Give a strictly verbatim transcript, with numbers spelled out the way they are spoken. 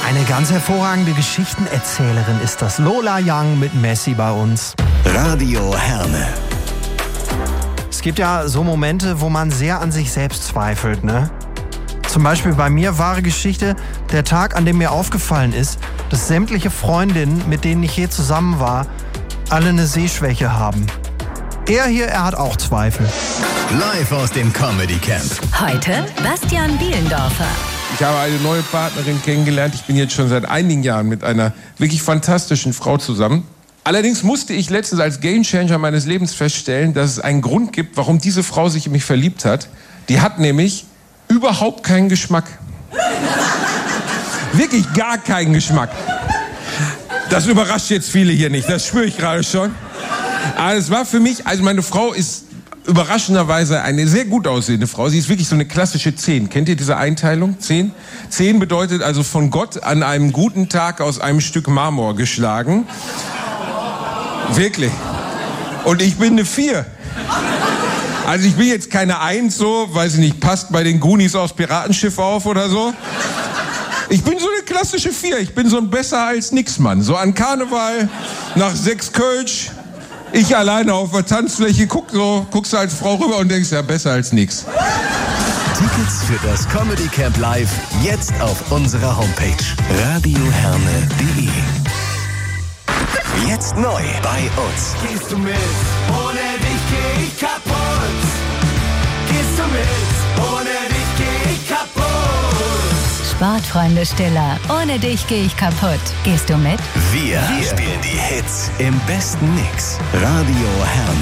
Eine ganz hervorragende Geschichtenerzählerin ist das. Lola Young mit Messi bei uns. Radio Herne. Es gibt ja so Momente, wo man sehr an sich selbst zweifelt, ne? Zum Beispiel bei mir, wahre Geschichte, der Tag, an dem mir aufgefallen ist, dass sämtliche Freundinnen, mit denen ich je zusammen war, alle eine Sehschwäche haben. Er hier, er hat auch Zweifel. Live aus dem Comedy Camp. Heute Bastian Bielendorfer. Ich habe eine neue Partnerin kennengelernt. Ich bin jetzt schon seit einigen Jahren mit einer wirklich fantastischen Frau zusammen. Allerdings musste ich letztens als Gamechanger meines Lebens feststellen, dass es einen Grund gibt, warum diese Frau sich in mich verliebt hat. Die hat nämlich überhaupt keinen Geschmack. Wirklich gar keinen Geschmack. Das überrascht jetzt viele hier nicht, das spüre ich gerade schon. Aber es war für mich, also meine Frau ist überraschenderweise eine sehr gut aussehende Frau. Sie ist wirklich so eine klassische zehn. Kennt ihr diese Einteilung? zehn? zehn bedeutet also von Gott an einem guten Tag aus einem Stück Marmor geschlagen. Wirklich. Und ich bin eine vier. Also ich bin jetzt keine eins so, weiß ich nicht, passt bei den Goonies aufs Piratenschiff auf oder so. Ich bin so eine klassische vier. Ich bin so ein besser als nix Mann. So an Karneval, nach sechs Kölsch, ich alleine auf der Tanzfläche, guck so, guckst du als Frau rüber und denkst, ja, besser als nix. Tickets für das Comedy Camp Live jetzt auf unserer Homepage radioherne punkt de. Jetzt neu bei uns. Gehst du mit? Ohne dich geh ich kaputt. Gehst du mit? Ohne dich geh ich kaputt. Sportfreunde Stiller. Ohne dich gehe ich kaputt. Gehst du mit? Wir, Wir spielen die Hits im besten Mix. Radio Herne.